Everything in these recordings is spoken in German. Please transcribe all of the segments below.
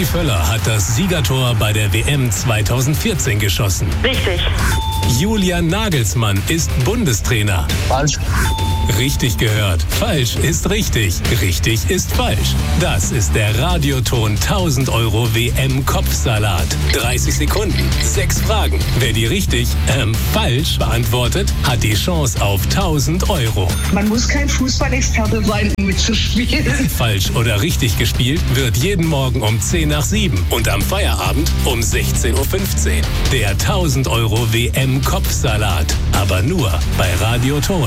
Rudi Völler hat das Siegertor bei der WM 2014 geschossen. Richtig. Julian Nagelsmann ist Bundestrainer. Falsch. Richtig gehört. Falsch ist richtig. Richtig ist falsch. Das ist der Radioton 1000 € WM-Kopfsalat. 30 Sekunden, 6 Fragen. Wer die richtig, falsch beantwortet, hat die Chance auf 1000 €. Man muss kein Fußballexperte sein, um mitzuspielen. Falsch oder richtig gespielt wird jeden Morgen um 6:10 und am Feierabend um 16:15 Uhr. Der 1000 € WM-Kopfsalat. Aber nur bei Radioton.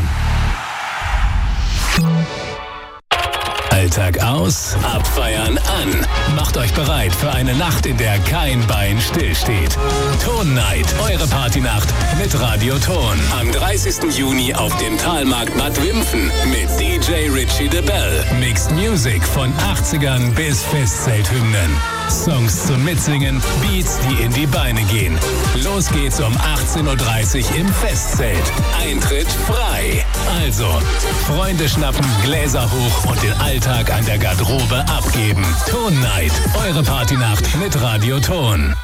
Alltag aus, abfeiern an. Macht euch bereit für eine Nacht, in der kein Bein stillsteht. Ton Night, eure Partynacht mit Radio Ton. Am 30. Juni auf dem Talmarkt Bad Wimpfen mit DJ Richie de Bell. Mixed Music von 80ern bis Festzelthymnen. Songs zum Mitsingen, Beats, die in die Beine gehen. Los geht's um 18:30 Uhr im Festzelt. Eintritt frei. Also, Freunde schnappen, Gläser hoch und den Alltag an der Garderobe abgeben. Ton Night, eure Partynacht mit Radio Ton.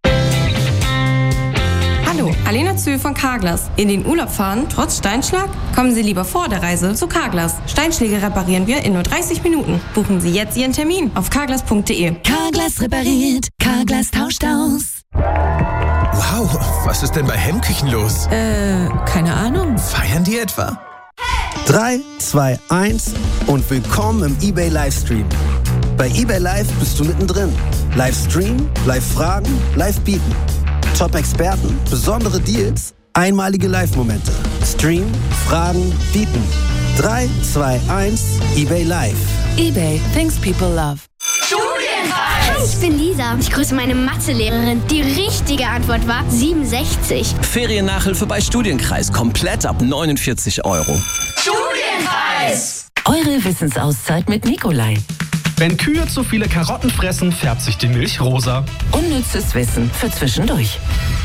Hallo, Alena Zühl von Carglass. In den Urlaub fahren, trotz Steinschlag? Kommen Sie lieber vor der Reise zu Carglass. Steinschläge reparieren wir in nur 30 Minuten. Buchen Sie jetzt Ihren Termin auf carglass.de. Carglass repariert, Carglass tauscht aus. Wow, was ist denn bei Hemmküchen los? Keine Ahnung. Feiern die etwa? 3, 2, 1 und willkommen im eBay Livestream. Bei eBay Live bist du mittendrin. Livestream, Live-Fragen, Live-Bieten. Top-Experten, besondere Deals, einmalige Live-Momente. Stream, Fragen, Bieten. 3, 2, 1, eBay Live. eBay, things people love. Hi, ich bin Lisa. Ich grüße meine Mathelehrerin. Die richtige Antwort war 67. Feriennachhilfe bei Studienkreis. Komplett ab 49 €. Studienkreis! Eure Wissensauszeit mit Nikolai. Wenn Kühe zu viele Karotten fressen, färbt sich die Milch rosa. Unnützes Wissen für zwischendurch.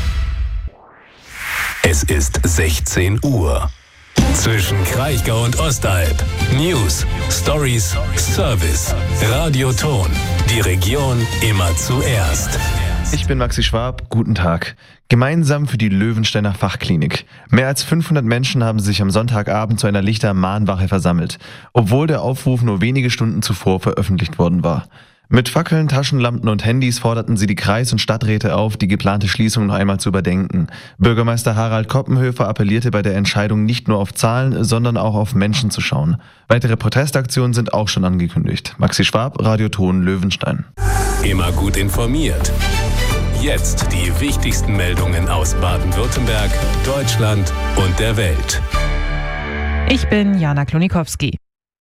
Es ist 16 Uhr. Zwischen Kraichgau und Ostalb. News, Stories, Service. Radio Ton. Die Region immer zuerst. Ich bin Maxi Schwab, guten Tag. Gemeinsam für die Löwensteiner Fachklinik. Mehr als 500 Menschen haben sich am Sonntagabend zu einer Lichter-Mahnwache versammelt, obwohl der Aufruf nur wenige Stunden zuvor veröffentlicht worden war. Mit Fackeln, Taschenlampen und Handys forderten sie die Kreis- und Stadträte auf, die geplante Schließung noch einmal zu überdenken. Bürgermeister Harald Koppenhöfer appellierte bei der Entscheidung nicht nur auf Zahlen, sondern auch auf Menschen zu schauen. Weitere Protestaktionen sind auch schon angekündigt. Maxi Schwab, Radio Ton, Löwenstein. Immer gut informiert. Jetzt die wichtigsten Meldungen aus Baden-Württemberg, Deutschland und der Welt. Ich bin Jana Klonikowski.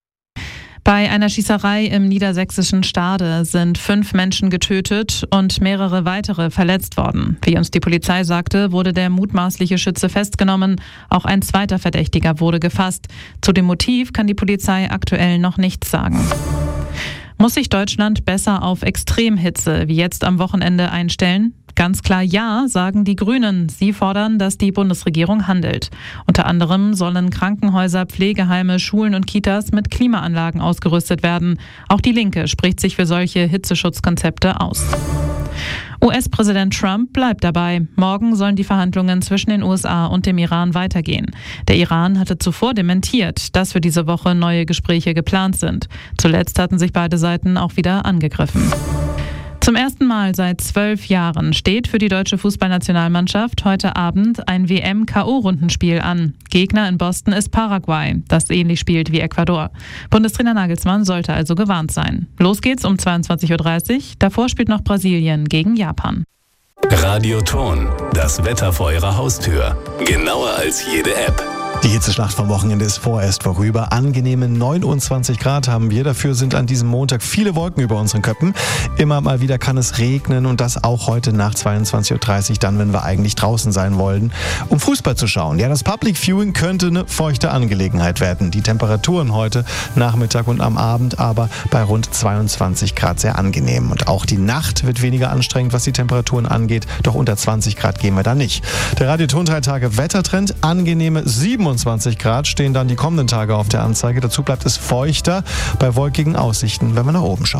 Bei einer Schießerei im niedersächsischen Stade sind 5 Menschen getötet und mehrere weitere verletzt worden. Wie uns die Polizei sagte, wurde der mutmaßliche Schütze festgenommen. Auch ein zweiter Verdächtiger wurde gefasst. Zu dem Motiv kann die Polizei aktuell noch nichts sagen. Muss sich Deutschland besser auf Extremhitze wie jetzt am Wochenende einstellen? Ganz klar ja, sagen die Grünen. Sie fordern, dass die Bundesregierung handelt. Unter anderem sollen Krankenhäuser, Pflegeheime, Schulen und Kitas mit Klimaanlagen ausgerüstet werden. Auch die Linke spricht sich für solche Hitzeschutzkonzepte aus. US-Präsident Trump bleibt dabei. Morgen sollen die Verhandlungen zwischen den USA und dem Iran weitergehen. Der Iran hatte zuvor dementiert, dass für diese Woche neue Gespräche geplant sind. Zuletzt hatten sich beide Seiten auch wieder angegriffen. Zum ersten Mal seit 12 Jahren steht für die deutsche Fußballnationalmannschaft heute Abend ein WM-KO-Rundenspiel an. Gegner in Boston ist Paraguay, das ähnlich spielt wie Ecuador. Bundestrainer Nagelsmann sollte also gewarnt sein. Los geht's um 22:30 Uhr. Davor spielt noch Brasilien gegen Japan. Radio Ton, das Wetter vor Ihrer Haustür. Genauer als jede App. Die Hitzeschlacht vom Wochenende ist vorerst vorüber. Angenehme 29 Grad haben wir. Dafür sind an diesem Montag viele Wolken über unseren Köpfen. Immer mal wieder kann es regnen und das auch heute nach 22:30 Uhr, dann, wenn wir eigentlich draußen sein wollen, um Fußball zu schauen. Ja, das Public Viewing könnte eine feuchte Angelegenheit werden. Die Temperaturen heute Nachmittag und am Abend aber bei rund 22 Grad sehr angenehm. Und auch die Nacht wird weniger anstrengend, was die Temperaturen angeht. Doch unter 20 Grad gehen wir da nicht. Der Radio Ton 3 Tage Wettertrend, angenehme 27 Grad stehen dann die kommenden Tage auf der Anzeige. Dazu bleibt es feuchter bei wolkigen Aussichten, wenn wir nach oben schauen.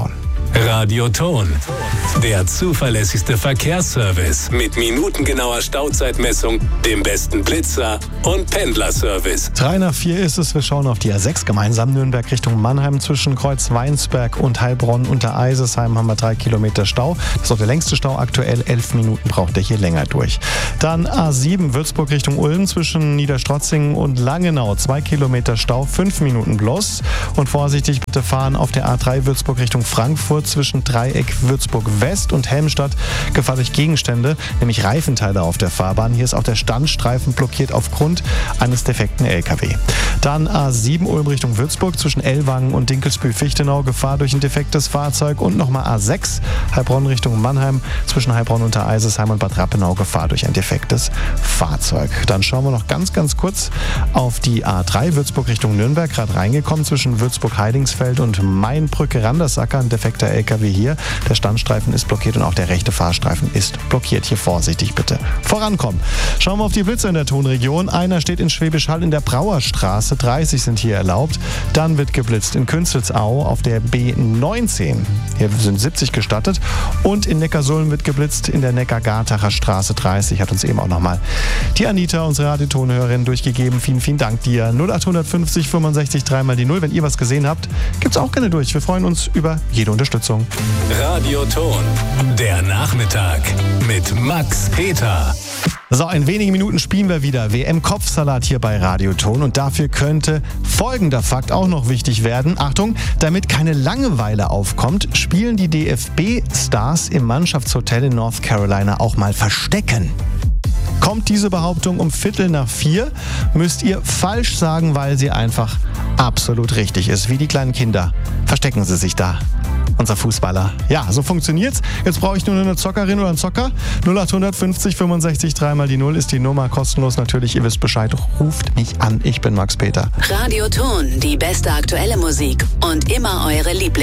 Radio Ton. Der zuverlässigste Verkehrsservice mit minutengenauer Stauzeitmessung, dem besten Blitzer und Pendlerservice. 3 nach 4 ist es. Wir schauen auf die A6 gemeinsam. Nürnberg Richtung Mannheim zwischen Kreuz Weinsberg und Heilbronn unter Eisesheim haben wir 3 Kilometer Stau. Das ist auch der längste Stau aktuell. 11 Minuten braucht der hier länger durch. Dann A7 Würzburg Richtung Ulm zwischen Niederstrotzingen und Langenau. 2 Kilometer Stau, 5 Minuten bloß. Und vorsichtig bitte fahren auf der A3 Würzburg Richtung Frankfurt zwischen Dreieck Würzburg West und Helmstadt. Gefahr durch Gegenstände, nämlich Reifenteile auf der Fahrbahn. Hier ist auch der Standstreifen blockiert aufgrund eines defekten LKW. Dann A7 Ulm Richtung Würzburg zwischen Ellwangen und Dinkelsbühl-Fichtenau. Gefahr durch ein defektes Fahrzeug. Und nochmal A6 Heilbronn Richtung Mannheim zwischen Heilbronn unter Eisesheim und Bad Rappenau. Gefahr durch ein defektes Fahrzeug. Dann schauen wir noch ganz kurz auf die A3 Würzburg Richtung Nürnberg. Gerade reingekommen zwischen Würzburg-Heidingsfeld und Mainbrücke-Randersacker. Ein defekter LKW hier. Der Standstreifen ist blockiert und auch der rechte Fahrstreifen ist blockiert. Hier vorsichtig bitte vorankommen. Schauen wir auf die Blitze in der Tonregion. Einer steht in Schwäbisch Hall in der Brauerstraße. 30 sind hier erlaubt. Dann wird geblitzt in Künzelsau auf der B19. Hier sind 70 gestattet. Und in Neckarsulm wird geblitzt in der Neckar-Gartacher Straße 30. Hat uns eben auch nochmal die Anita, unsere Radiotonhörerin, durchgegeben. Vielen Dank dir. 0850 65 3 mal die 0. Wenn ihr was gesehen habt, gibt's auch gerne durch. Wir freuen uns über jede Unterstützung. Radio Ton. Der Nachmittag mit Max Peter. So, in wenigen Minuten spielen wir wieder WM-Kopfsalat hier bei Radio Ton und dafür könnte folgender Fakt auch noch wichtig werden. Achtung, damit keine Langeweile aufkommt, spielen die DFB-Stars im Mannschaftshotel in North Carolina auch mal Verstecken. Kommt diese Behauptung um 3:15, müsst ihr falsch sagen, weil sie einfach absolut richtig ist. Wie die kleinen Kinder verstecken sie sich da. Unser Fußballer. Ja, so funktioniert's. Jetzt brauche ich nur eine Zockerin oder einen Zocker. 0850 65 3 mal die 0 ist die Nummer. Kostenlos natürlich. Ihr wisst Bescheid. Ruft mich an. Ich bin Max Peter. Radio Ton, die beste aktuelle Musik und immer eure Lieblings.